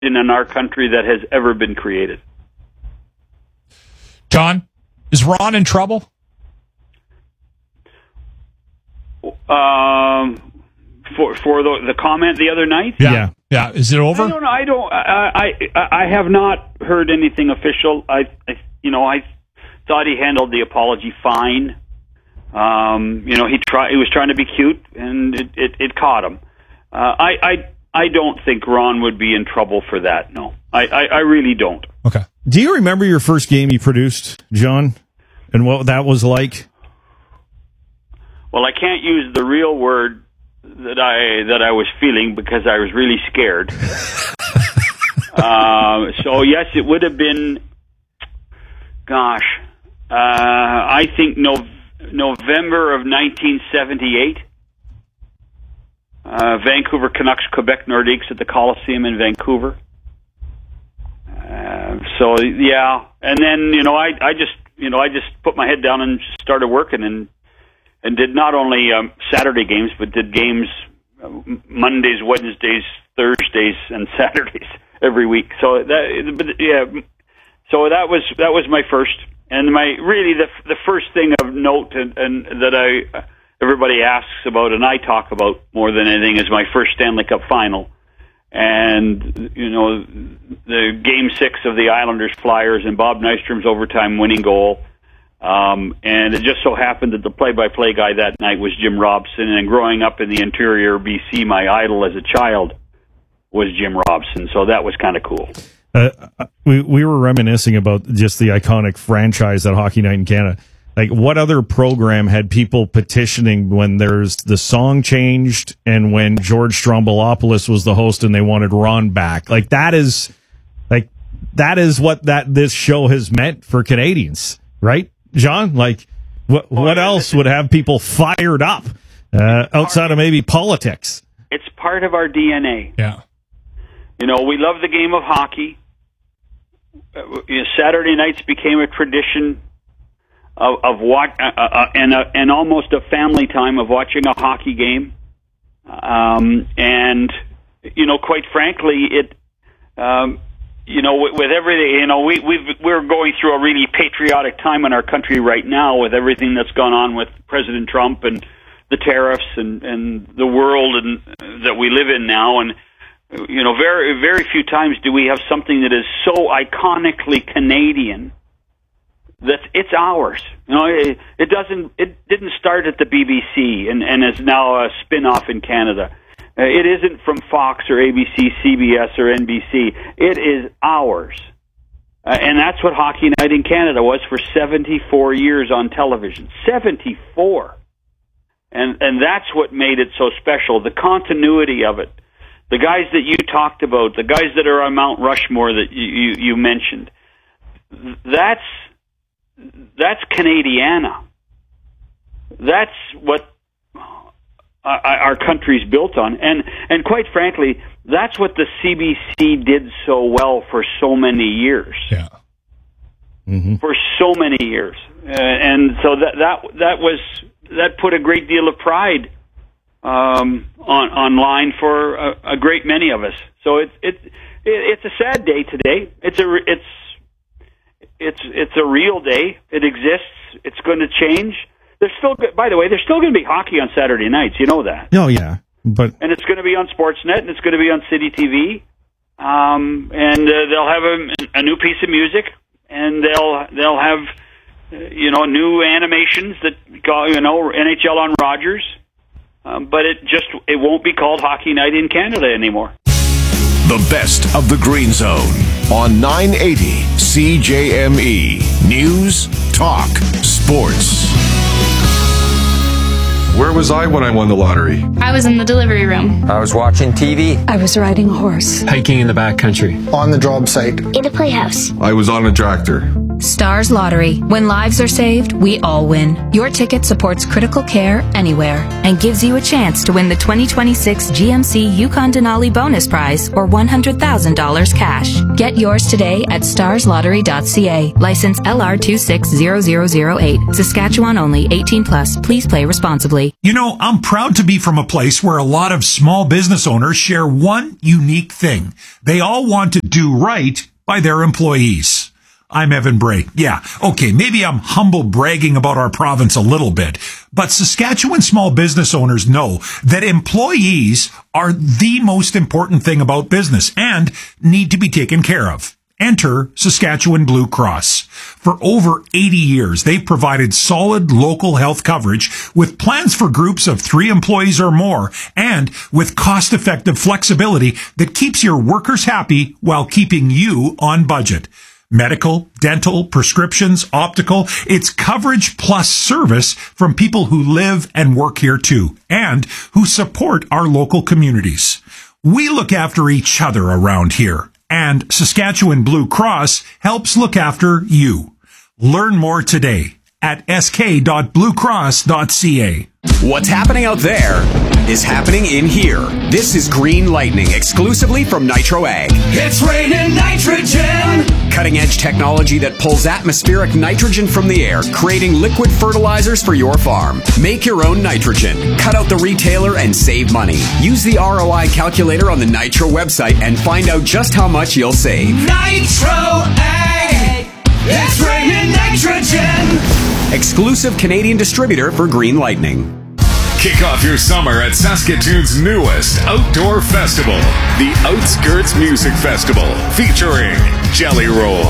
in our country that has ever been created. John, is Ron in trouble? For the comment the other night? Yeah. Is it over? I don't know. I have not heard anything official. I thought he handled the apology fine. He was trying to be cute, and it caught him. I don't think Ron would be in trouble for that. No, I really don't. Okay. Do you remember your first game you produced, John, and what that was like? Well, I can't use the real word that I was feeling because I was really scared. So yes, it would have been. Gosh, I think November of 1978. Vancouver Canucks, Quebec Nordiques at the Coliseum in Vancouver. So yeah, and then I just put my head down and started working and did not only Saturday games, but did games Mondays, Wednesdays, Thursdays, and Saturdays every week. So that was my first, and the first thing of note and that everybody asks about and I talk about more than anything is my first Stanley Cup final. And, the Game 6 of the Islanders Flyers and Bob Nystrom's overtime winning goal. And it just so happened that the play-by-play guy that night was Jim Robson. And growing up in the interior of BC, my idol as a child was Jim Robson. So that was kind of cool. We were reminiscing about just the iconic franchise at Hockey Night in Canada. Like, what other program had people petitioning when there's the song changed and when George Stroumboulopoulos was the host and they wanted Ron back? Like, that is what this show has meant for Canadians, right, John? Like, what else would have people fired up outside of maybe politics? It's part of our DNA. Yeah. We love the game of hockey. Saturday nights became a tradition of what and almost a family time of watching a hockey game, and quite frankly, it with everything, we're going through a really patriotic time in our country right now with everything that's gone on with President Trump and the tariffs and the world and that we live in now, and very very few times do we have something that is so iconically Canadian that it's ours. It didn't start at the BBC and is now a spin-off in Canada. It isn't from Fox or ABC, CBS or NBC. It is ours. And that's what Hockey Night in Canada was for 74 years on television. 74. And that's what made it so special, the continuity of it. The guys that you talked about, the guys that are on Mount Rushmore that you mentioned, that's Canadiana. That's what our country's built on, and quite frankly, that's what the CBC did so well for so many years. Yeah, for so many years, and so that put a great deal of pride online for a great many of us. So it's a sad day today. It's a real day. It exists. It's going to change. By the way, there's still going to be hockey on Saturday nights. You know that. Oh yeah, and it's going to be on Sportsnet, and it's going to be on City TV, and they'll have a new piece of music, and they'll have new animations that go NHL on Rogers, but it won't be called Hockey Night in Canada anymore. The best of the Green Zone on 980 CJME News Talk Sports. Where was I when I won the lottery? I was in the delivery room. I was watching TV. I was riding a horse. Hiking in the backcountry. On the job site. In the playhouse. I was on a tractor. Stars Lottery. When lives are saved, we all win. Your ticket supports critical care anywhere and gives you a chance to win the 2026 GMC Yukon Denali bonus prize or $100,000 cash. Get yours today at starslottery.ca. License LR260008. Saskatchewan only. 18 plus. Please play responsibly. You know, I'm proud to be from a place where a lot of small business owners share one unique thing. They all want to do right by their employees. I'm Evan Bray. Yeah, okay, maybe I'm humble bragging about our province a little bit, but Saskatchewan small business owners know that employees are the most important thing about business and need to be taken care of. Enter Saskatchewan Blue Cross. For over 80 years, they've provided solid local health coverage with plans for groups of 3 employees or more and with cost-effective flexibility that keeps your workers happy while keeping you on budget. Medical, dental, prescriptions, optical, it's coverage plus service from people who live and work here too, and who support our local communities. We look after each other around here, and Saskatchewan Blue Cross helps look after you. Learn more today at sk.bluecross.ca. What's happening out there is happening in here. This is Green Lightning, exclusively from Nitro Ag. It's raining nitrogen! Cutting-edge technology that pulls atmospheric nitrogen from the air, creating liquid fertilizers for your farm. Make your own nitrogen. Cut out the retailer and save money. Use the ROI calculator on the Nitro website and find out just how much you'll save. Nitro Ag! It's raining nitrogen! Exclusive Canadian distributor for Green Lightning. Kick off your summer at Saskatoon's newest outdoor festival, the Outskirts Music Festival, featuring Jelly Roll.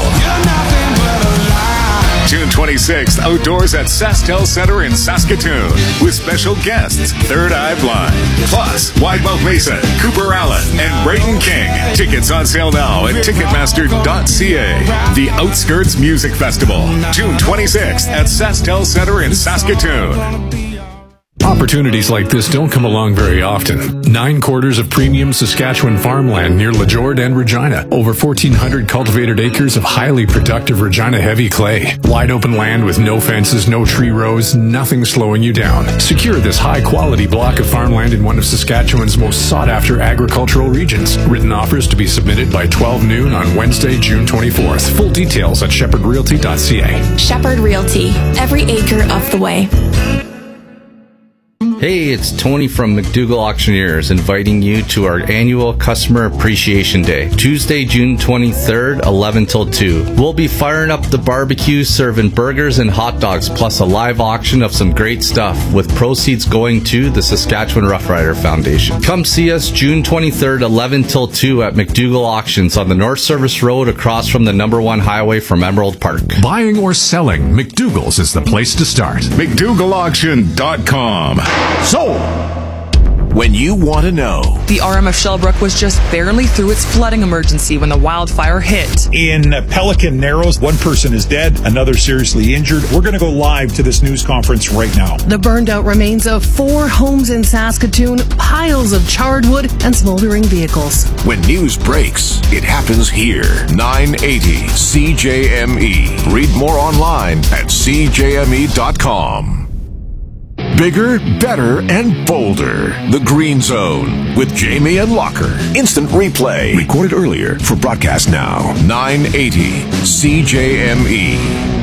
June 26th, outdoors at SaskTel Center in Saskatoon, with special guests Third Eye Blind, plus Widemouth Mason, Cooper Allen, and Braden King. Tickets on sale now at Ticketmaster.ca. The Outskirts Music Festival, June 26th at SaskTel Center in Saskatoon. Opportunities like this don't come along very often. 9 quarters of premium Saskatchewan farmland near Lajord and Regina. Over 1,400 cultivated acres of highly productive Regina heavy clay. Wide open land with no fences, no tree rows, nothing slowing you down. Secure this high quality block of farmland in one of Saskatchewan's most sought after agricultural regions. Written offers to be submitted by 12 noon on Wednesday, June 24th. Full details at shepherdrealty.ca. Shepherd Realty. Every acre of the way. Hey, it's Tony from McDougall Auctioneers inviting you to our annual Customer Appreciation Day, Tuesday, June 23rd, 11 till 2. We'll be firing up the barbecue, serving burgers and hot dogs, plus a live auction of some great stuff, with proceeds going to the Saskatchewan Rough Rider Foundation. Come see us June 23rd, 11 till 2 at McDougall Auctions on the North Service Road across from the number 1 highway from Emerald Park. Buying or selling, McDougall's is the place to start. McDougallAuction.com. So, when you want to know. The RMF Shellbrook was just barely through its flooding emergency when the wildfire hit. In Pelican Narrows, 1 person is dead, another seriously injured. We're going to go live to this news conference right now. The burned out remains of 4 homes in Saskatoon, piles of charred wood, and smoldering vehicles. When news breaks, it happens here. 980 CJME. Read more online at CJME.com. Bigger, better, and bolder. The Green Zone with Jamie and Locker. Instant replay. Recorded earlier for broadcast now. 980 CJME.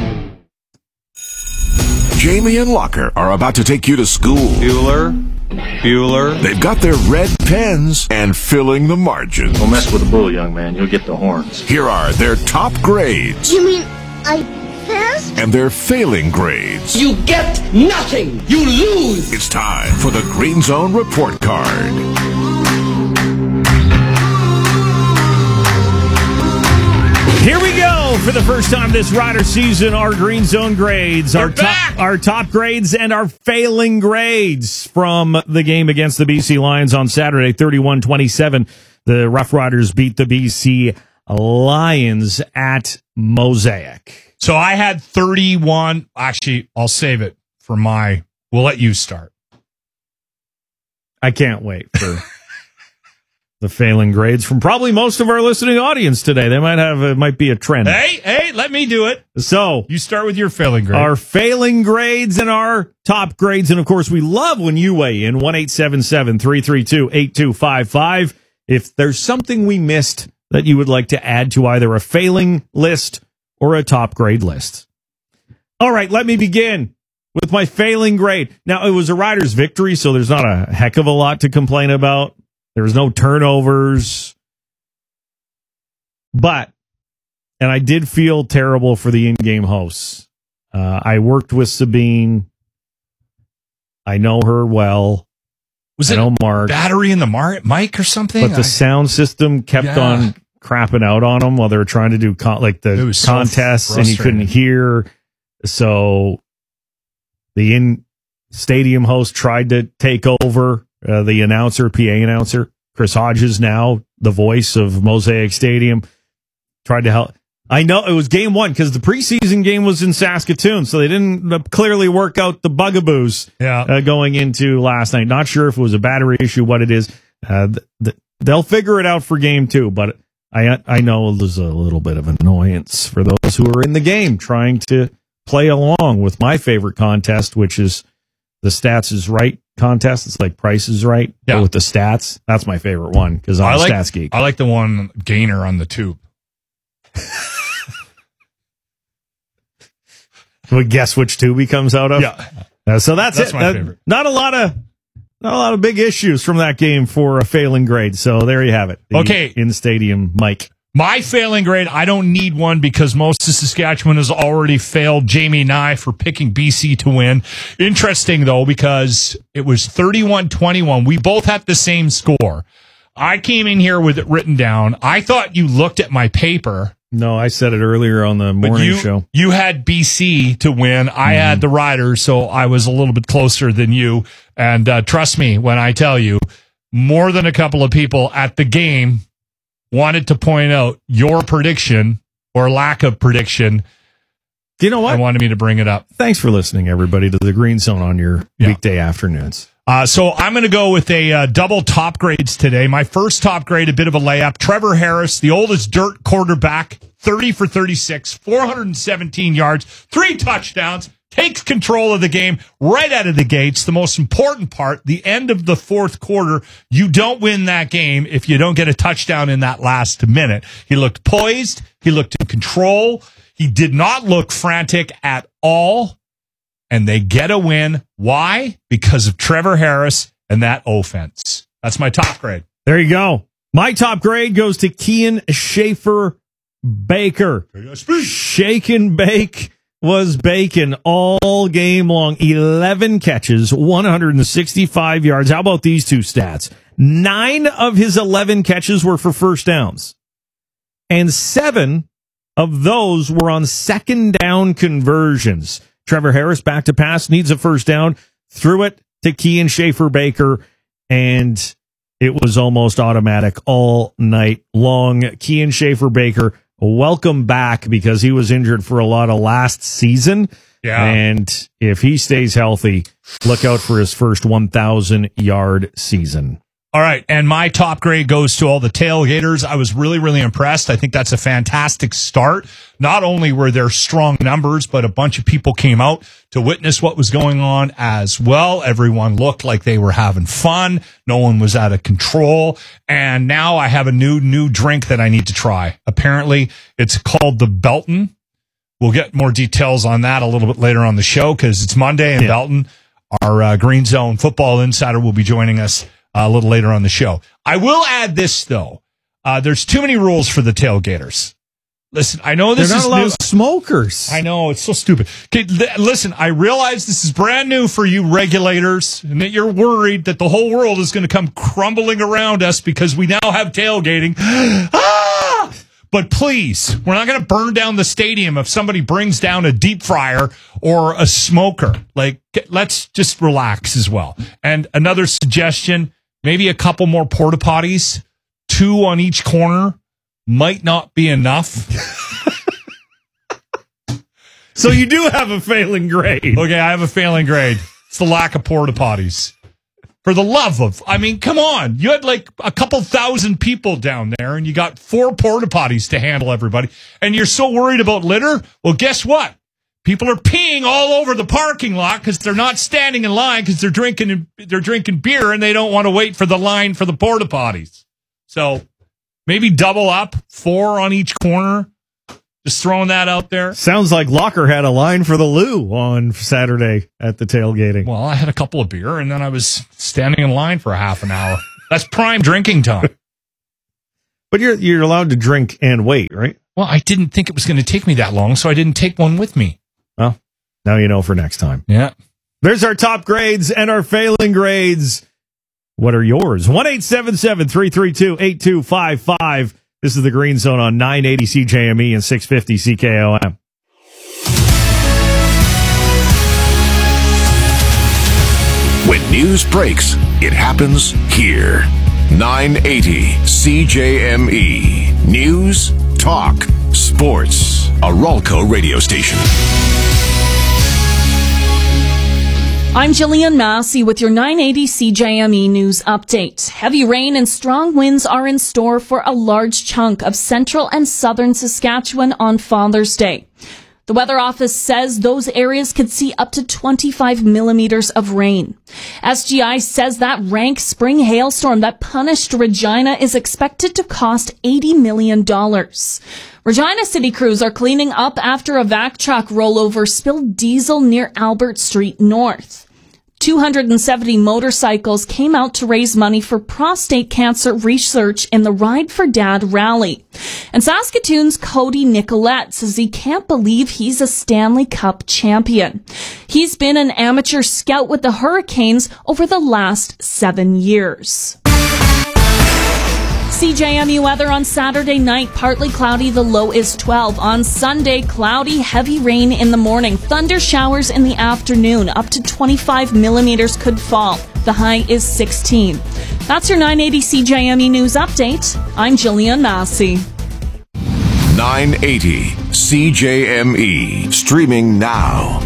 Jamie and Locker are about to take you to school. Bueller. They've got their red pens and filling the margins. Don't mess with the bull, young man. You'll get the horns. Here are their top grades. You mean I passed? And their failing grades. You get nothing. You lose. It's time for the Green Zone Report Card. Here we go for the first time this Rider season. Our Green Zone grades, our top grades, and our failing grades from the game against the BC Lions on Saturday, 31-27. The Rough Riders beat the BC Lions at Mosaic. So I had 31. Actually, I'll save it for we'll let you start. I can't wait for the failing grades from probably most of our listening audience today. They might have, it might be a trend. Hey, let me do it. So you start with your failing grade. Our failing grades and our top grades. And of course, we love when you weigh in 1-877-332-8255. If there's something we missed that you would like to add to either a failing list or a top grade list. All right, let me begin with my failing grade. Now, it was a Riders' victory, so there's not a heck of a lot to complain about. There was no turnovers. But, and I did feel terrible for the in-game hosts. I worked with Sabine. I know her well. Was it Mark. Battery in the mic or something? But the sound system kept on crapping out on them while they were trying to do contests, and you couldn't hear. So the in-stadium host tried to take over. The announcer, PA announcer, Chris Hodges, now the voice of Mosaic Stadium, tried to help. I know it was game one because the preseason game was in Saskatoon, so they didn't clearly work out the bugaboos going into last night. Not sure if it was a battery issue, what it is. They'll figure it out for game two, but I know there's a little bit of annoyance for those who are in the game trying to play along with my favorite contest, which is the Stats is Right contest. It's like Price is Right, but with the stats. That's my favorite one because I'm a stats geek. I like the one Gainer on the tube. Well, guess which tube he comes out of? Yeah. So that's it. My favorite. Not a lot of big issues from that game for a failing grade. So there you have it. Okay. In stadium, Mike. My failing grade, I don't need one because most of Saskatchewan has already failed Jamie Nye for picking BC to win. Interesting, though, because it was 31-21. We both had the same score. I came in here with it written down. I thought you looked at my paper. No, I said it earlier on the morning show. You had BC to win. I had the Riders, so I was a little bit closer than you. And trust me when I tell you, more than a couple of people at the game wanted to point out your prediction or lack of prediction. Do you know what? I wanted me to bring it up. Thanks for listening, everybody, to the Green Zone on your weekday afternoons. So I'm going to go with a double top grades today. My first top grade, a bit of a layup. Trevor Harris, the oldest dirt quarterback, 30 for 36, 417 yards, 3 touchdowns, takes control of the game right out of the gates. The most important part, the end of the fourth quarter, you don't win that game if you don't get a touchdown in that last minute. He looked poised. He looked in control. He did not look frantic at all. And they get a win. Why? Because of Trevor Harris and that offense. That's my top grade. There you go. My top grade goes to Kian Schaefer-Baker. Shake and bake was bacon all game long. 11 catches, 165 yards. How about these two stats? 9 of his 11 catches were for first downs. And 7 of those were on second down conversions. Trevor Harris, back to pass, needs a first down, threw it to Kian Schaefer-Baker, and it was almost automatic all night long. Kian Schaefer-Baker, welcome back because he was injured for a lot of last season. Yeah. And if he stays healthy, look out for his first 1,000-yard season. All right, and my top grade goes to all the tailgaters. I was really, really impressed. I think that's a fantastic start. Not only were there strong numbers, but a bunch of people came out to witness what was going on as well. Everyone looked like they were having fun. No one was out of control. And now I have a new drink that I need to try. Apparently, it's called the Belton. We'll get more details on that a little bit later on the show because it's Monday in Belton. Our Green Zone football insider will be joining us a little later on the show. I will add this, though. There's too many rules for the tailgaters. Listen, I know this They're is not allowed new. Smokers. I know, it's so stupid. Okay, listen, I realize this is brand new for you regulators, and that you're worried that the whole world is going to come crumbling around us because we now have tailgating. But please, we're not going to burn down the stadium if somebody brings down a deep fryer or a smoker. Like, let's just relax as well. And another suggestion, maybe a couple more porta potties, 2 on each corner, might not be enough. So you do have a failing grade. Okay, I have a failing grade. It's the lack of porta potties. For the love of, I mean, come on. You had like a couple thousand people down there and you got 4 porta potties to handle everybody. And you're so worried about litter? Well, guess what? People are peeing all over the parking lot because they're not standing in line because they're drinking beer and they don't want to wait for the line for the porta potties. So maybe double up, 4 on each corner. Just throwing that out there. Sounds like Locker had a line for the loo on Saturday at the tailgating. Well, I had a couple of beer, and then I was standing in line for a half an hour. That's prime drinking time. But you're allowed to drink and wait, right? Well, I didn't think it was going to take me that long, so I didn't take one with me. Well, now you know for next time. Yeah. There's our top grades and our failing grades. What are yours? 1-877-332-8255. This is the Green Zone on 980 CJME and 650 CKOM. When news breaks, it happens here. 980 CJME. News, talk, sports. A Ralco radio station. I'm Jillian Massey with your 980 CJME News Update. Heavy rain and strong winds are in store for a large chunk of central and southern Saskatchewan on Father's Day. The Weather Office says those areas could see up to 25 millimeters of rain. SGI says that rank spring hailstorm that punished Regina is expected to cost $80 million. Regina city crews are cleaning up after a vac truck rollover spilled diesel near Albert Street North. 270 motorcycles came out to raise money for prostate cancer research in the Ride for Dad rally. And Saskatoon's Cody Nicolette says he can't believe he's a Stanley Cup champion. He's been an amateur scout with the Hurricanes over the last 7 years. CJME weather on Saturday night, partly cloudy, the low is 12. On Sunday, cloudy, heavy rain in the morning, thunder showers in the afternoon, up to 25 millimeters could fall. The high is 16. That's your 980 CJME News Update. I'm Jillian Massey. 980 CJME. Streaming now.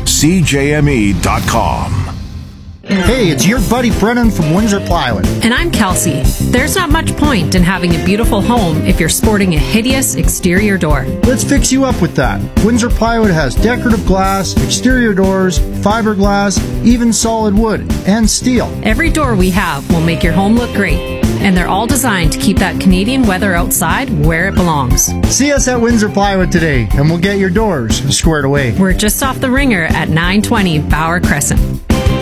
CJME.com. Hey, it's your buddy Brennan from Windsor Plywood. And I'm Kelsey. There's not much point in having a beautiful home if you're sporting a hideous exterior door. Let's fix you up with that. Windsor Plywood has decorative glass, exterior doors, fiberglass, even solid wood, and steel. Every door we have will make your home look great. And they're all designed to keep that Canadian weather outside where it belongs. See us at Windsor Plywood today, and we'll get your doors squared away. We're just off the ringer at 920 Bauer Crescent.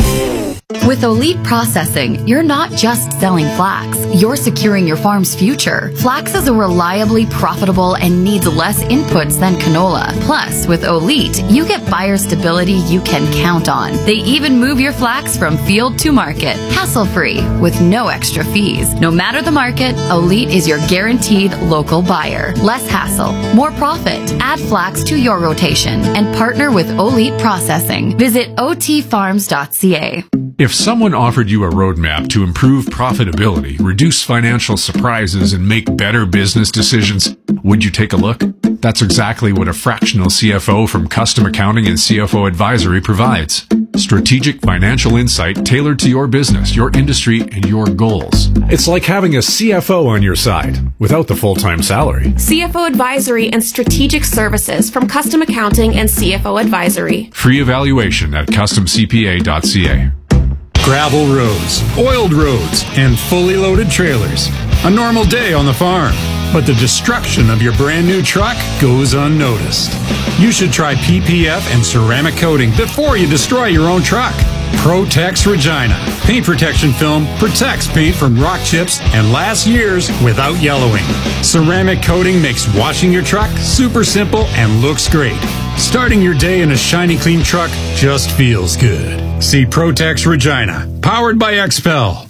With Olite Processing, you're not just selling flax, you're securing your farm's future. Flax is a reliably profitable and needs less inputs than canola. Plus, with Olite, you get buyer stability you can count on. They even move your flax from field to market, hassle-free, with no extra fees. No matter the market, Olite is your guaranteed local buyer. Less hassle, more profit. Add flax to your rotation and partner with Olite Processing. Visit otfarms.ca. If someone offered you a roadmap to improve profitability, reduce financial surprises, and make better business decisions, would you take a look? That's exactly what a fractional CFO from Custom Accounting and CFO Advisory provides. Strategic financial insight tailored to your business, your industry, and your goals. It's like having a CFO on your side without the full-time salary. CFO Advisory and Strategic Services from Custom Accounting and CFO Advisory. Free evaluation at customcpa.ca. Gravel roads, oiled roads, and fully loaded trailers. A normal day on the farm. But the destruction of your brand new truck goes unnoticed. You should try PPF and ceramic coating before you destroy your own truck. Protex Regina. Paint protection film protects paint from rock chips and lasts years without yellowing. Ceramic coating makes washing your truck super simple and looks great. Starting your day in a shiny clean truck just feels good. See Protex Regina, powered by XPEL.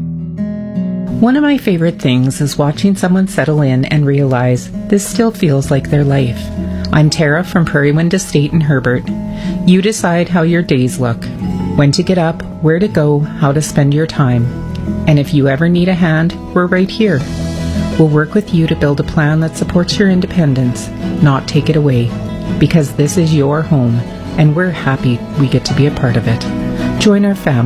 One of my favorite things is watching someone settle in and realize this still feels like their life. I'm Tara from Prairie Wind Estate in Herbert. You decide how your days look, when to get up, where to go, how to spend your time. And if you ever need a hand, we're right here. We'll work with you to build a plan that supports your independence, not take it away. Because this is your home, and we're happy we get to be a part of it. Join our family.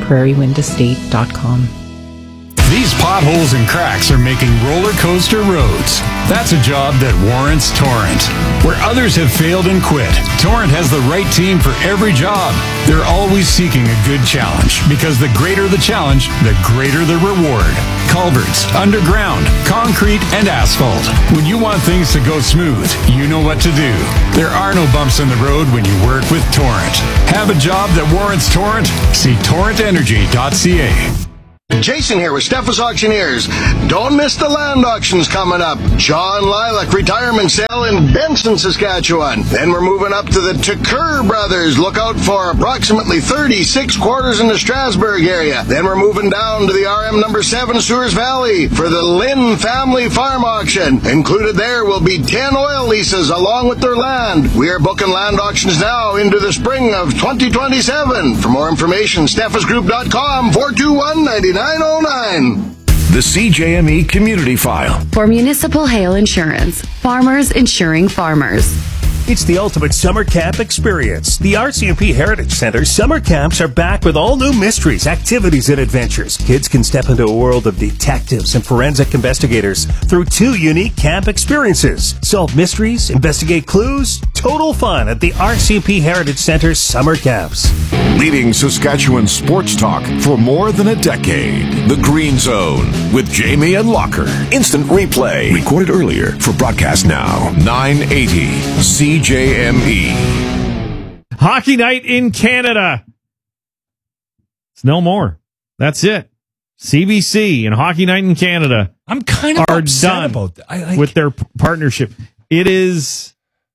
prairiewindestate.com. These potholes and cracks are making roller coaster roads. That's a job that warrants Torrent. Where others have failed and quit, Torrent has the right team for every job. They're always seeking a good challenge, because the greater the challenge, the greater the reward. Culverts, underground, concrete, and asphalt. When you want things to go smooth, you know what to do. There are no bumps in the road when you work with Torrent. Have a job that warrants Torrent? See torrentenergy.ca. Jason here with Steffes Auctioneers. Don't miss the land auctions coming up. John Lilac retirement sale in Benson, Saskatchewan. Then we're moving up to the Tucker Brothers. Look out for approximately 36 quarters in the Strasbourg area. Then we're moving down to the RM number 7 Sewers Valley for the Lynn Family Farm Auction. Included there will be 10 oil leases along with their land. We are booking land auctions now into the spring of 2027. For more information, steffesgroup.com 421-9909. The CJME Community File. For municipal hail insurance, farmers insuring farmers. It's the ultimate summer camp experience. The RCMP Heritage Center summer camps are back with all new mysteries, activities, and adventures. Kids can step into a world of detectives and forensic investigators through 2 unique camp experiences. Solve mysteries, investigate clues, total fun at the RCMP Heritage Center summer camps. Leading Saskatchewan sports talk for more than a decade. The Green Zone with Jamie and Locker. Instant replay. Recorded earlier for broadcast now. 980 CJME. Hockey night in Canada. It's no more. That's it. CBC and Hockey night in Canada. I'm kind of are upset done about that. with their partnership. It is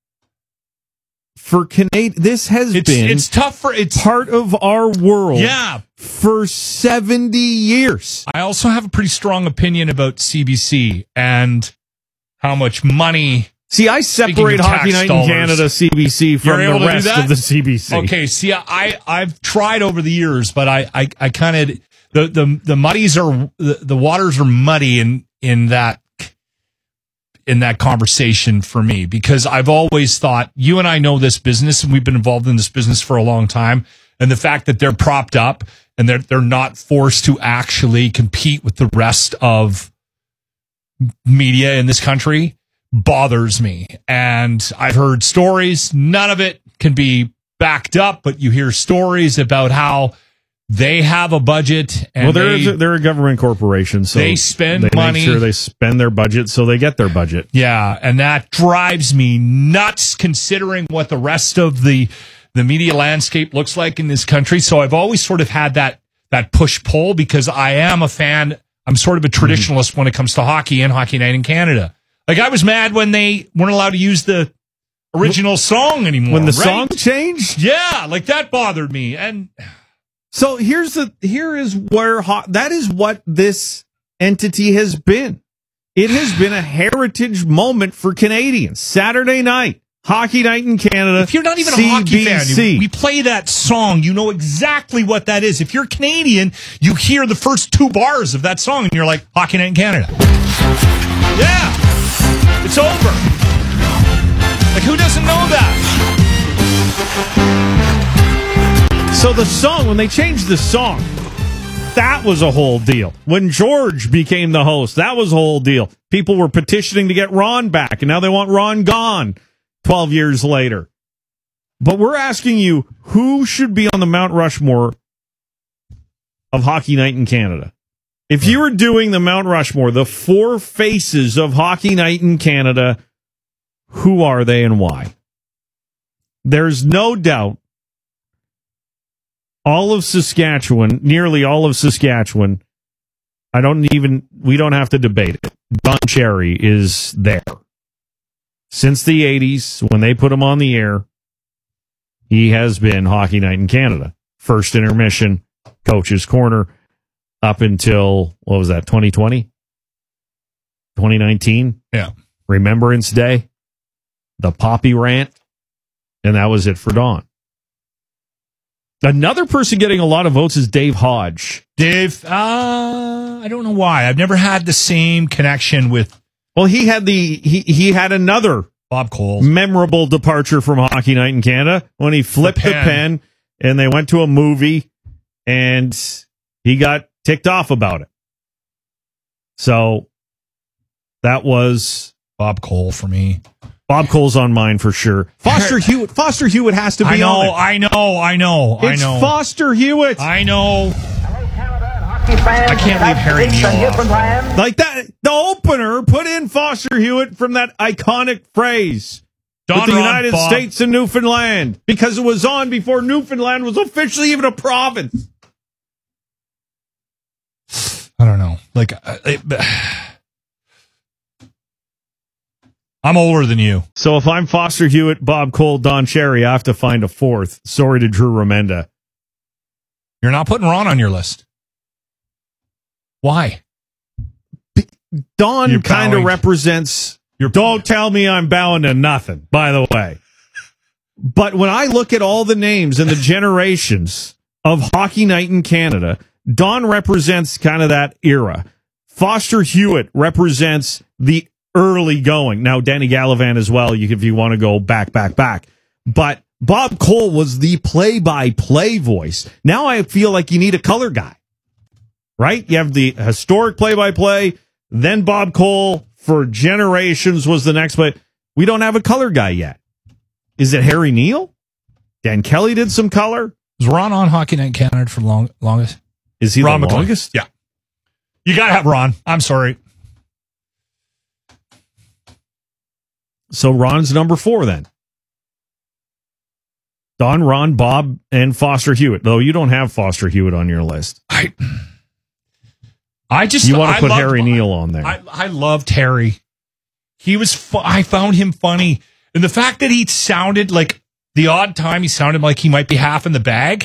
for Canadian. This has been it's tough for it's part of our world. Yeah. For 70 years. I also have a pretty strong opinion about CBC and how much money. See, I separate Hockey Night in Canada CBC from the rest of the CBC. Okay, see, I've tried over the years, but I kind of the muddies are the waters are muddy in that conversation for me, because I've always thought, you and I know this business and we've been involved in this business for a long time, and the fact that they're propped up and they're not forced to actually compete with the rest of media in this country bothers me. And I've heard stories, none of it can be backed up, but you hear stories about how they have a budget, and they're a government corporation, so they spend money. Make sure they spend their budget so they get their budget. Yeah, and that drives me nuts, considering what the rest of the media landscape looks like in this country. So I've always sort of had that push-pull, because I am a fan. I'm sort of a traditionalist when it comes to hockey and Hockey Night in Canada. Like, I was mad when they weren't allowed to use the original song anymore. When the song changed? Yeah, like that bothered me. And so here is where that is what this entity has been. It has been a heritage moment for Canadians. Saturday night, Hockey Night in Canada. If you're not even CBC. a hockey fan, we play that song, you know exactly what that is. If you're Canadian, you hear the first 2 bars of that song and you're like, Hockey Night in Canada. Yeah. It's over. Like, who doesn't know that? So the song, when they changed the song, that was a whole deal. When George became the host, that was a whole deal. People were petitioning to get Ron back, and now they want Ron gone 12 years later. But we're asking you, who should be on the Mount Rushmore of Hockey Night in Canada? If you were doing the Mount Rushmore, the 4 faces of Hockey Night in Canada, who are they and why? There's no doubt all of Saskatchewan, nearly all of Saskatchewan, we don't have to debate it. Don Cherry is there. Since the 80s, when they put him on the air, he has been Hockey Night in Canada. First intermission, Coach's Corner, up until, 2020? 2019? Yeah. Remembrance Day, the Poppy Rant, and that was it for Don. Another person getting a lot of votes is Dave Hodge. Dave, I don't know why. I've never had the same connection with... Well, he had another Bob Cole memorable departure from Hockey Night in Canada when he flipped the pen and they went to a movie and he got ticked off about it. So that was Bob Cole for me. Bob Cole's on mine for sure. Foster Hewitt has to be on it. I know. It's Foster Hewitt. I know. I can't leave Harry Neal off. Like that, the opener put in Foster Hewitt from that iconic phrase. With the United States and Newfoundland, because it was on before Newfoundland was officially even a province. I don't know. Like, I'm older than you. So if I'm Foster Hewitt, Bob Cole, Don Cherry, I have to find a fourth. Sorry to Drew Remenda. You're not putting Ron on your list. Why? Don kind of represents... Don't tell me I'm bowing to nothing, by the way. But when I look at all the names and the generations of Hockey Night in Canada, Don represents kind of that era. Foster Hewitt represents the early going. Now, Danny Gallivan as well, if you want to go back. But Bob Cole was the play-by-play voice. Now I feel like you need a color guy, right? You have the historic play-by-play, then Bob Cole for generations was the next play. We don't have a color guy yet. Is it Harry Neal? Dan Kelly did some color. Was Ron on Hockey Night in Canada for longest? Is he Ron the McLean. longest? Yeah. You got to have Ron. I'm sorry. So Ron's number 4 then. Don, Ron, Bob, and Foster Hewitt. Though you don't have Foster Hewitt on your list. You want to put Harry Neal on there. I loved Harry. He was. I found him funny, and the fact that he sounded like the odd time he sounded like he might be half in the bag.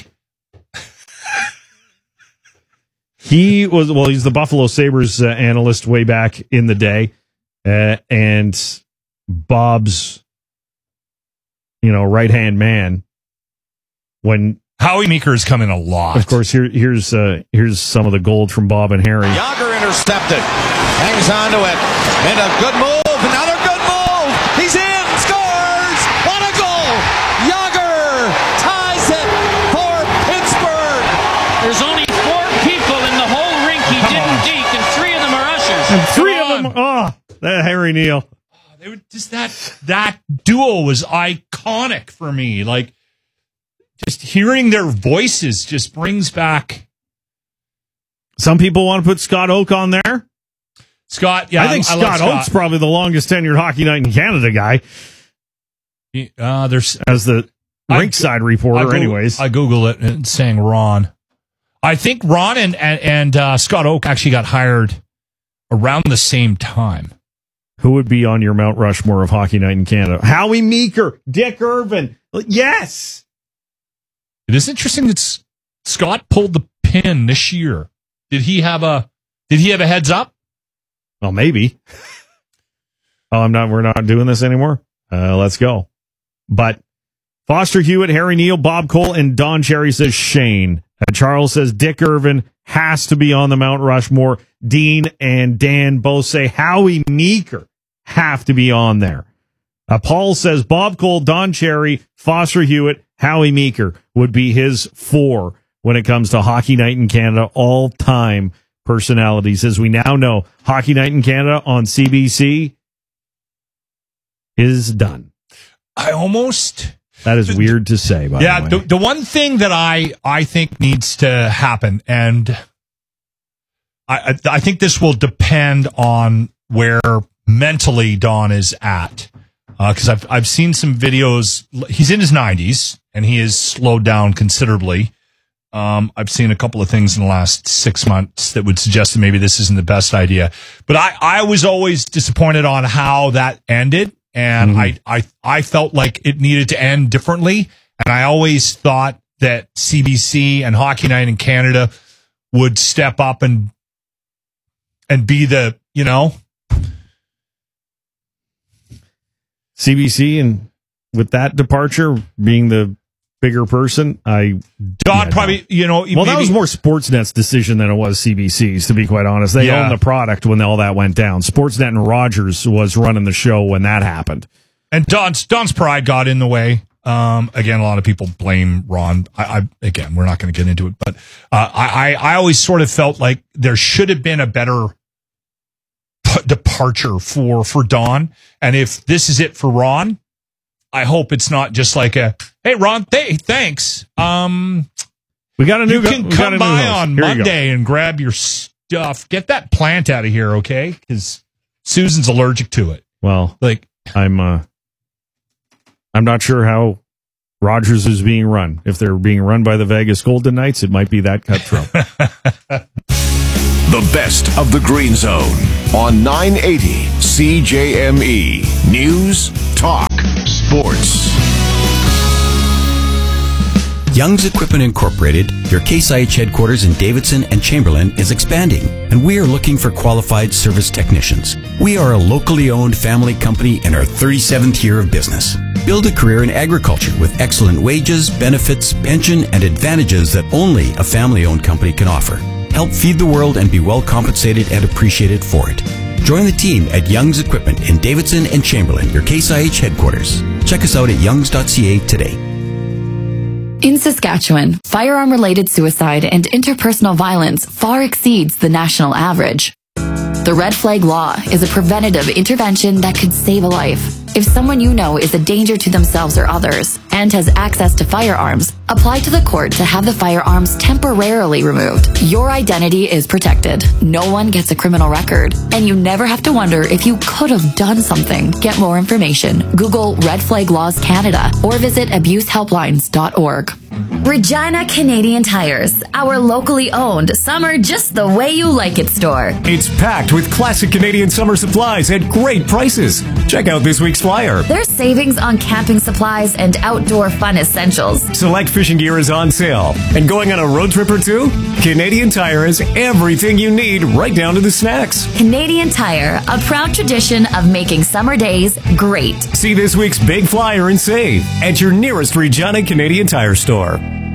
He's the Buffalo Sabres analyst way back in the day, and Bob's, right-hand man when Howie Meeker is coming a lot. Of course, here's some of the gold from Bob and Harry. Yager intercepted, hangs on to it, and a good move, another good move. He's in, scores! What a goal! Yager ties it for Pittsburgh. There's only 4 people in the whole rink he didn't deke, and 3 of them are ushers. And 3 of them, that Harry Neal. They were just that duo was iconic for me. Like, just hearing their voices just brings back. Some people want to put Scott Oak on there. Scott, yeah. I think Scott Oak's probably the longest tenured Hockey Night in Canada guy. There's as the rinkside reporter, anyways. I Google it and it's saying Ron. I think Ron and Scott Oak actually got hired around the same time. Who would be on your Mount Rushmore of Hockey Night in Canada? Howie Meeker, Dick Irvin. Yes. It is interesting that Scott pulled the pin this year. Did he have a heads up? Well, maybe. We're not doing this anymore. Let's go. But Foster Hewitt, Harry Neal, Bob Cole, and Don Cherry says Shane. Charles says Dick Irvin has to be on the Mount Rushmore. Dean and Dan both say Howie Meeker have to be on there. Paul says Bob Cole, Don Cherry, Foster Hewitt, Howie Meeker would be his 4 when it comes to Hockey Night in Canada all-time personalities. As we now know, Hockey Night in Canada on CBC is done. That is weird to say, by the way. The one thing that I think needs to happen, and I think this will depend on where mentally Don is at. Because I've seen some videos. He's in his 90s, and he has slowed down considerably. I've seen a couple of things in the last 6 months that would suggest that maybe this isn't the best idea. But I was always disappointed on how that ended, and I felt like it needed to end differently. And I always thought that CBC and Hockey Night in Canada would step up and be the, CBC, and with that departure being the bigger person, that was more Sportsnet's decision than it was CBC's, to be quite honest. They owned the product when all that went down. Sportsnet and Rogers was running the show when that happened. And Don's pride got in the way. Again, a lot of people blame Ron. Again, we're not going to get into it, but I always sort of felt like there should have been a better departure for Don. And if this is it for Ron, I hope it's not just like hey, Ron, thanks. We got a new. You can come by on Monday and grab your stuff. Get that plant out of here, okay? Because Susan's allergic to it. Well, like I'm not sure how Rogers is being run. If they're being run by the Vegas Golden Knights, it might be that cutthroat. The best of the Green Zone on 980 CJME. News, talk, sports. Young's Equipment Incorporated, your Case IH headquarters in Davidson and Chamberlain, is expanding, and we are looking for qualified service technicians. We are a locally owned family company in our 37th year of business. Build a career in agriculture with excellent wages, benefits, pension, and advantages that only a family-owned company can offer. Help feed the world and be well compensated and appreciated for it. Join the team at Young's Equipment in Davidson and Chamberlain, your Case IH headquarters. Check us out at youngs.ca today. In Saskatchewan, firearm-related suicide and interpersonal violence far exceeds the national average. The Red Flag Law is a preventative intervention that could save a life. If someone you know is a danger to themselves or others and has access to firearms, apply to the court to have the firearms temporarily removed. Your identity is protected. No one gets a criminal record, and you never have to wonder if you could have done something. Get more information. Google Red Flag Laws Canada or visit abusehelplines.org. Regina Canadian Tires, our locally owned summer just the way you like it store. It's packed with classic Canadian summer supplies at great prices. Check out this week's flyer. There's savings on camping supplies and outdoor fun essentials. Select fishing gear is on sale. And going on a road trip or two? Canadian Tire has everything you need, right down to the snacks. Canadian Tire, a proud tradition of making summer days great. See this week's big flyer and save at your nearest Regina Canadian Tire store.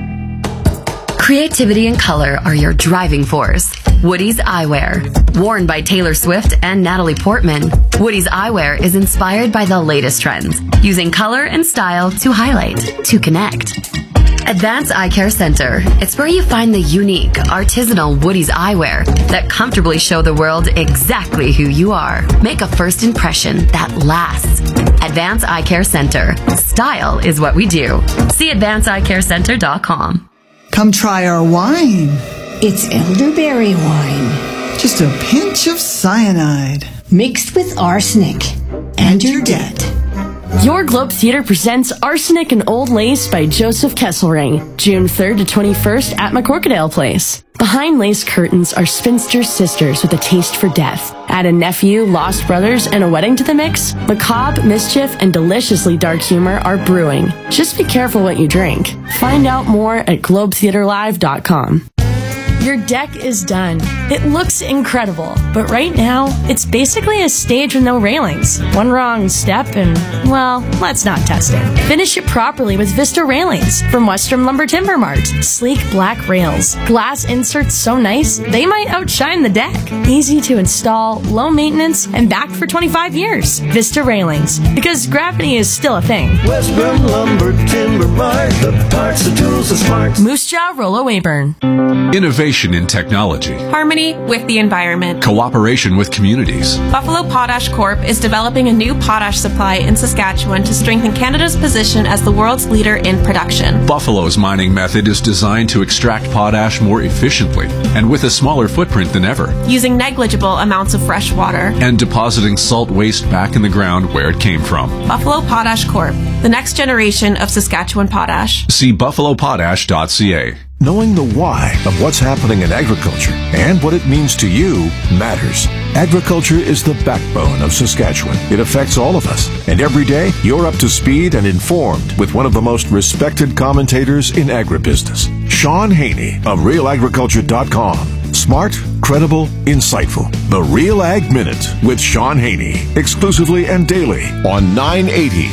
Creativity and color are your driving force. Woody's Eyewear. Worn by Taylor Swift and Natalie Portman, Woody's Eyewear is inspired by the latest trends, using color and style to highlight, to connect. Advanced Eye Care Center. It's where you find the unique, artisanal Woody's Eyewear that comfortably show the world exactly who you are. Make a first impression that lasts. Advanced Eye Care Center. Style is what we do. See advancedeyecarecenter.com. Come try our wine. It's elderberry wine. Just a pinch of cyanide. Mixed with arsenic. And you're dead. Your Globe Theatre presents Arsenic and Old Lace by Joseph Kesselring, June 3rd to 21st at McCorkadale Place. Behind lace curtains are spinster sisters with a taste for death. Add a nephew, lost brothers, and a wedding to the mix? Macabre, mischief, and deliciously dark humor are brewing. Just be careful what you drink. Find out more at globetheaterlive.com. Your deck is done. It looks incredible, but right now, it's basically a stage with no railings. One wrong step and, well, let's not test it. Finish it properly with Vista Railings from Western Lumber Timber Mart. Sleek black rails. Glass inserts so nice, they might outshine the deck. Easy to install, low maintenance, and backed for 25 years. Vista Railings, because gravity is still a thing. Western Lumber Timber Mart, the parts, the tools, the smarts. Moose Jaw, Rollo Weyburn. Innovation in technology. Harmony with the environment. Cooperation with communities. Buffalo Potash Corp is developing a new potash supply in Saskatchewan to strengthen Canada's position as the world's leader in production. Buffalo's mining method is designed to extract potash more efficiently and with a smaller footprint than ever. Using negligible amounts of fresh water. And depositing salt waste back in the ground where it came from. Buffalo Potash Corp, the next generation of Saskatchewan potash. See buffalopotash.ca. Knowing the why of what's happening in agriculture and what it means to you matters. Agriculture is the backbone of Saskatchewan. It affects all of us. And every day, you're up to speed and informed with one of the most respected commentators in agribusiness, Sean Haney of RealAgriculture.com. Smart, credible, insightful. The Real Ag Minute with Sean Haney. Exclusively and daily on 980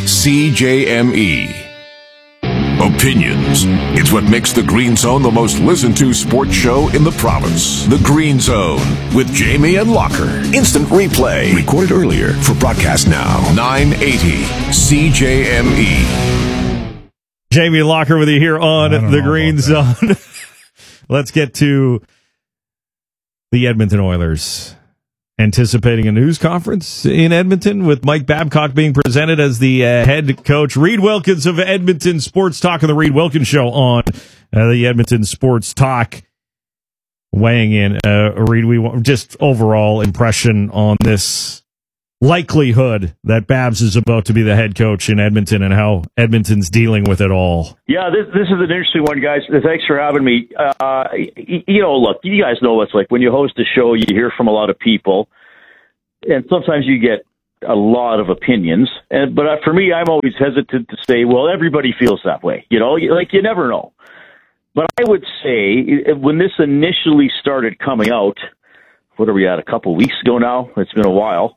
CJME. Opinions. It's what makes The Green Zone the most listened to sports show in the province. The Green Zone with Jamie and Locker. Instant replay. Recorded earlier for broadcast now. 980 CJME. Jamie Locker with you here on the Green Zone. Let's get to the Edmonton Oilers. Anticipating a news conference in Edmonton with Mike Babcock being presented as the head coach. Reed Wilkins of Edmonton Sports Talk on the Reed Wilkins Show on the Edmonton Sports Talk. Weighing in, Reed, we want just overall impression on this likelihood that Babs is about to be the head coach in Edmonton and how Edmonton's dealing with it all. Yeah, this is an interesting one, guys. Thanks for having me. Look, you guys know what it's like. When you host a show, you hear from a lot of people, and sometimes you get a lot of opinions. But for me, I'm always hesitant to say, well, everybody feels that way. You never know. But I would say when this initially started coming out, what are we at, a couple weeks ago now? It's been a while.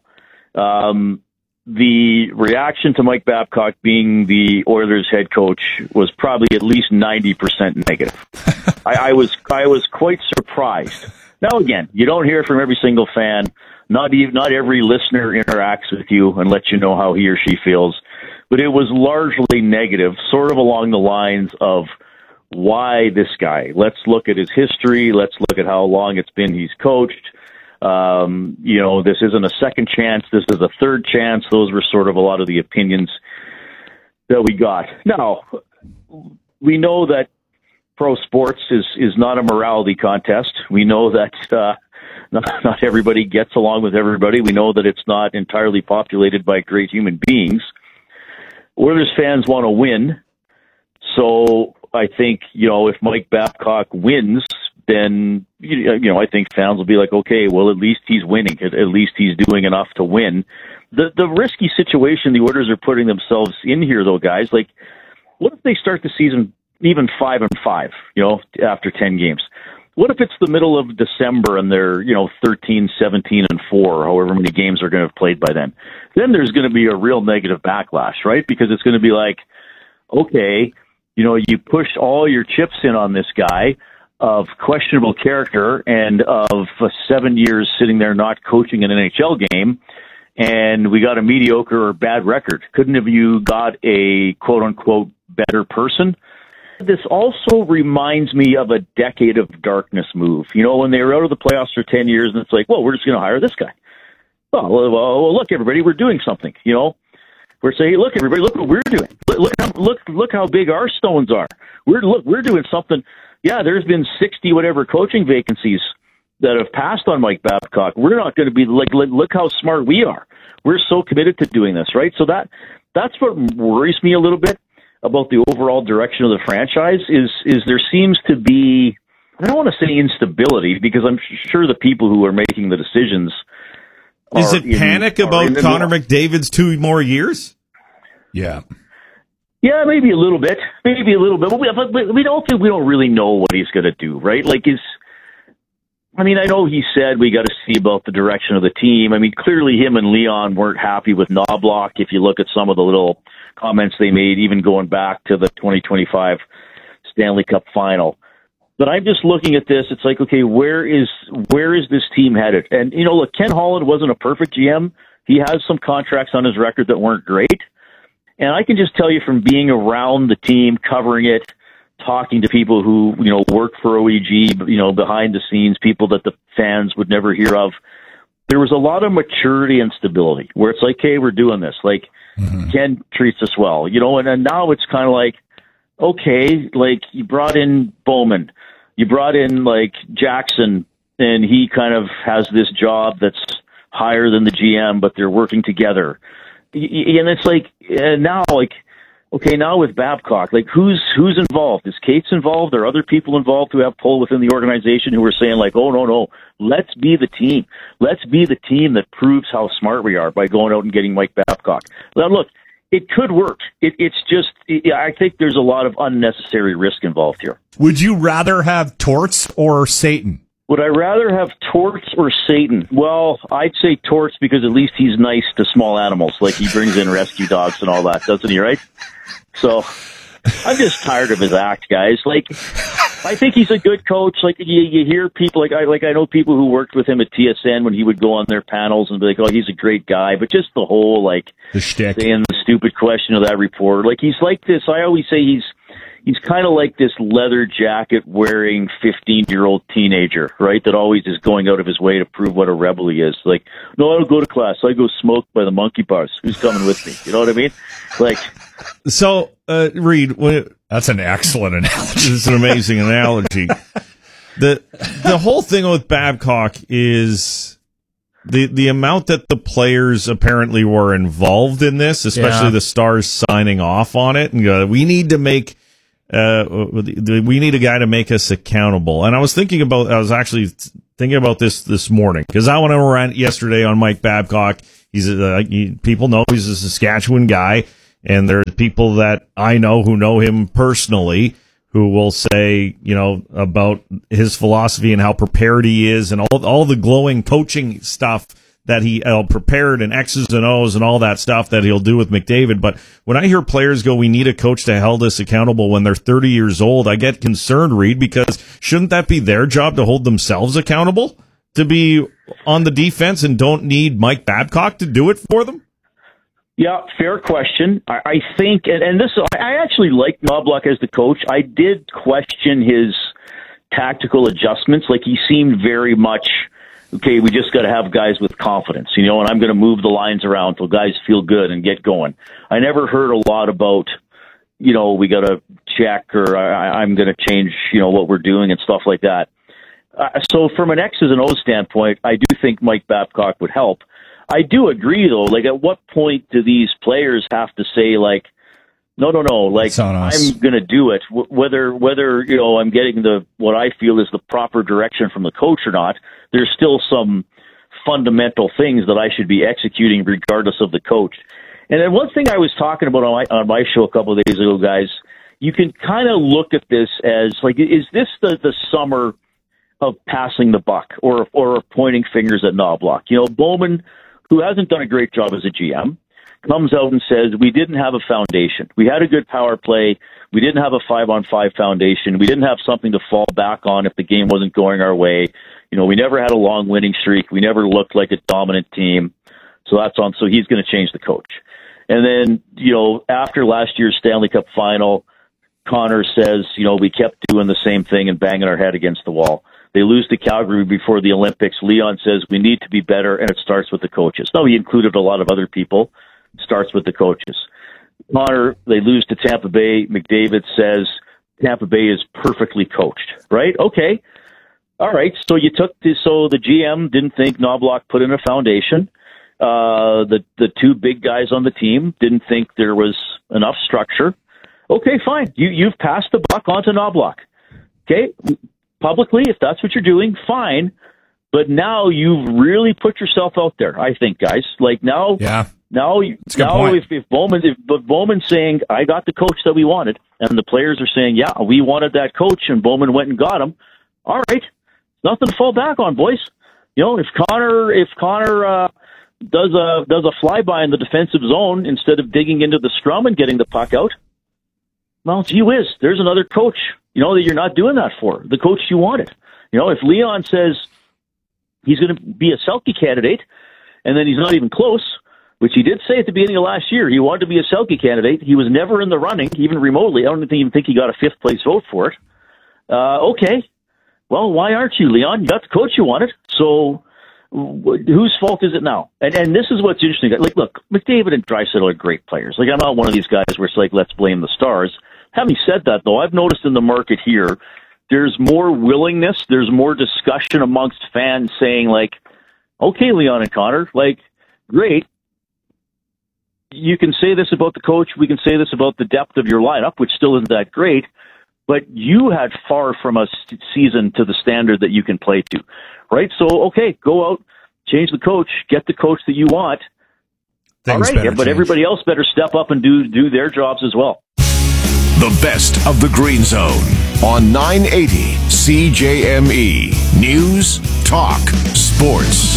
The reaction to Mike Babcock being the Oilers head coach was probably at least 90% negative. I was quite surprised. Now again, you don't hear from every single fan. Not every listener interacts with you and lets you know how he or she feels. But it was largely negative, sort of along the lines of, why this guy? Let's look at his history. Let's look at how long it's been he's coached. This isn't a second chance. This is a third chance. Those were sort of a lot of the opinions that we got. Now, we know that pro sports is not a morality contest. We know that not everybody gets along with everybody. We know that it's not entirely populated by great human beings. Oilers fans want to win. So I think, if Mike Babcock wins, then, I think fans will be like, okay, well, at least he's winning. At least he's doing enough to win. The risky situation the Oilers are putting themselves in here, though, guys, like, what if they start the season even 5-5, after 10 games? What if it's the middle of December and they're, 13, 17, and 4, however many games are going to have played by then? Then there's going to be a real negative backlash, right? Because it's going to be like, okay, you pushed all your chips in on this guy of questionable character and of 7 years sitting there not coaching an NHL game, and we got a mediocre or bad record. Couldn't have you got a quote-unquote better person? This also reminds me of a decade of darkness move. When they were out of the playoffs for 10 years, and it's like, well, we're just going to hire this guy. Well, look, everybody, we're doing something, We're saying, look, everybody, look what we're doing. Look how big our stones are. We're doing something. Yeah, there's been 60 whatever coaching vacancies that have passed on Mike Babcock. We're not going to be like, look how smart we are. We're so committed to doing this, right? So that's what worries me a little bit about the overall direction of the franchise is there seems to be, I don't want to say instability, because I'm sure the people who are making the decisions. Is it panic about Connor McDavid's 2 more years? Yeah. Yeah, maybe a little bit. But we don't really know what he's going to do, right? I know he said we got to see about the direction of the team. Clearly him and Leon weren't happy with Knobloch. If you look at some of the little comments they made, even going back to the 2025 Stanley Cup final. But I'm just looking at this. It's like, okay, where is this team headed? And, look, Ken Holland wasn't a perfect GM. He has some contracts on his record that weren't great. And I can just tell you from being around the team, covering it, talking to people who, work for OEG, behind the scenes, people that the fans would never hear of, there was a lot of maturity and stability where it's like, hey, we're doing this. Like, Ken treats us well, and now it's kind of like, okay, like you brought in Bowman, you brought in like Jackson, and he kind of has this job that's higher than the GM, but they're working together. And it's like, now, like, okay, now with Babcock, like who's involved? Is Cates involved? Are other people involved who have pull within the organization who are saying like, oh, no, let's be the team. Let's be the team that proves how smart we are by going out and getting Mike Babcock. Now, look, it could work. It's just, I think there's a lot of unnecessary risk involved here. Would you rather have Torts or Satan? Would I rather have Torts or Satan? Well, I'd say Torts because at least he's nice to small animals. Like he brings in rescue dogs and all that, doesn't he, right? So I'm just tired of his act, guys. Like, I think he's a good coach. Like you hear people, I know people who worked with him at TSN when he would go on their panels and be like, oh, he's a great guy. But just the whole, like, the shtick, saying the stupid question of that reporter. Like, he's like this. I always say he's kind of like this leather jacket wearing 15-year-old teenager, right? That always is going out of his way to prove what a rebel he is. Like, no, I don't go to class. I go smoke by the monkey bars. Who's coming with me? You know what I mean? Like, so, Reed, that's an excellent analogy. It's an amazing analogy. The whole thing with Babcock is the amount that the players apparently were involved in this, especially the Stars signing off on it, and we need to make we need a guy to make us accountable. And I was actually thinking about this morning because I went on a rant yesterday on Mike Babcock. He's people know he's a Saskatchewan guy, and there are people that I know who know him personally who will say, about his philosophy and how prepared he is and all the glowing coaching stuff that he prepared and X's and O's and all that stuff that he'll do with McDavid. But when I hear players go, we need a coach to hold us accountable when they're 30 years old, I get concerned, Reed, because shouldn't that be their job to hold themselves accountable, to be on the defense and don't need Mike Babcock to do it for them? Yeah, fair question. I think, and this, I actually like Knobloch as the coach. I did question his tactical adjustments. Like, he seemed very much, okay, we just got to have guys with confidence, and I'm going to move the lines around till guys feel good and get going. I never heard a lot about, we got to check or I'm going to change, what we're doing and stuff like that. So from an X's and O's standpoint, I do think Mike Babcock would help. I do agree, though. Like, at what point do these players have to say, like, no, like, I'm going to do it, whether I'm getting what I feel is the proper direction from the coach or not? There's still some fundamental things that I should be executing regardless of the coach. And then one thing I was talking about on my show a couple of days ago, guys, you can kind of look at this as, like, is this the summer of passing the buck or pointing fingers at Knobloch? Bowman, who hasn't done a great job as a GM, comes out and says, we didn't have a foundation. We had a good power play. We didn't have a 5-on-5 foundation. We didn't have something to fall back on if the game wasn't going our way. We never had a long winning streak. We never looked like a dominant team. So he's going to change the coach. And then, after last year's Stanley Cup final, Connor says, we kept doing the same thing and banging our head against the wall. They lose to Calgary before the Olympics. Leon says, we need to be better, and it starts with the coaches. No, he included a lot of other people. It starts with the coaches. Connor, they lose to Tampa Bay. McDavid says, Tampa Bay is perfectly coached, right? Okay. All right. So the GM didn't think Knobloch put in a foundation. The two big guys on the team didn't think there was enough structure. Okay, fine. You've passed the buck on to Knobloch. Okay. Publicly, if that's what you're doing, fine. But now you've really put yourself out there, I think, guys. Like, now, if Bowman's saying, I got the coach that we wanted, and the players are saying, yeah, we wanted that coach, and Bowman went and got him, all right, nothing to fall back on, boys. If Connor does a flyby in the defensive zone instead of digging into the scrum and getting the puck out, well, gee whiz, there's another coach, that you're not doing that for, the coach you wanted. If Leon says he's going to be a Selke candidate, and then he's not even close, which he did say at the beginning of last year, he wanted to be a Selke candidate. He was never in the running, even remotely. I don't even think he got a fifth-place vote for it. Okay. Well, why aren't you, Leon? You got the coach you wanted, so whose fault is it now? And this is what's interesting. Like, look, McDavid and Draisaitl are great players. Like, I'm not one of these guys where it's like, let's blame the Stars. Having said that, though, I've noticed in the market here, there's more willingness, there's more discussion amongst fans saying, like, okay, Leon and Connor, like, great. You can say this about the coach, we can say this about the depth of your lineup, which still isn't that great, but you had far from a season to the standard that you can play to, right? So, okay, go out, change the coach, get the coach that you want. Things all right, but everybody else better step up and do their jobs as well. The best of the Green Zone on 980 CJME. News, talk, sports.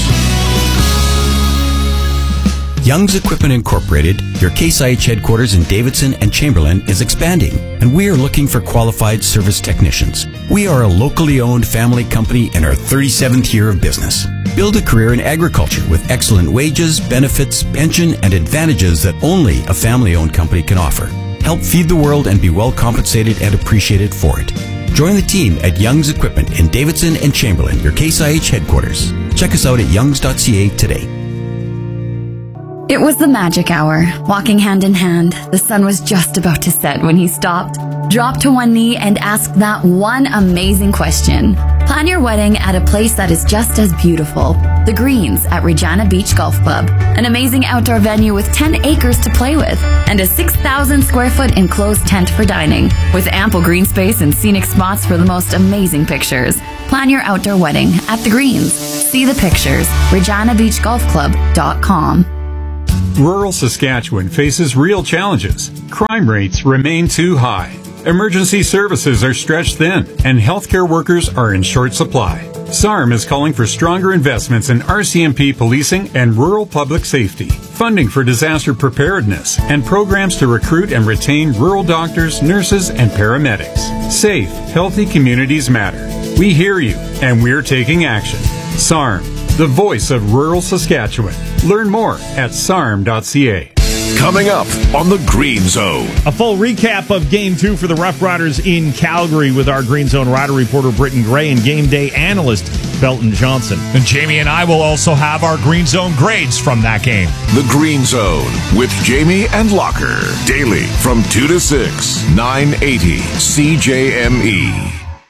Young's Equipment Incorporated, your Case IH headquarters in Davidson and Chamberlain, is expanding, and we are looking for qualified service technicians. We are a locally owned family company in our 37th year of business. Build a career in agriculture with excellent wages, benefits, pension, and advantages that only a family-owned company can offer. help feed the world and be well compensated and appreciated for it. Join the team at Young's Equipment in Davidson and Chamberlain, your Case IH headquarters. Check us out at youngs.ca today. It was the magic hour. Walking hand in hand, the sun was just about to set when he stopped, dropped to one knee, and asked that one amazing question. Plan your wedding at a place that is just as beautiful. The Greens at Regina Beach Golf Club. An amazing outdoor venue with 10 acres to play with and a 6,000 square foot enclosed tent for dining. With ample green space and scenic spots for the most amazing pictures. Plan your outdoor wedding at The Greens. See the pictures. ReginaBeachGolfClub.com. Rural Saskatchewan faces real challenges. Crime rates remain too high. Emergency services are stretched thin, and healthcare workers are in short supply. SARM is calling for stronger investments in RCMP policing and rural public safety, funding for disaster preparedness, and programs to recruit and retain rural doctors, nurses, and paramedics. Safe, healthy communities matter. We hear you, and we're taking action. SARM, the voice of rural Saskatchewan. Learn more at sarm.ca. Coming up on the Green Zone. A full recap of Game 2 for the Rough Riders in Calgary with our Green Zone rider reporter Britton Gray and game day analyst Belton Johnson. And Jamie and I will also have our Green Zone grades from that game. The Green Zone with Jamie and Locker. Daily from 2 to 6, 980 CJME.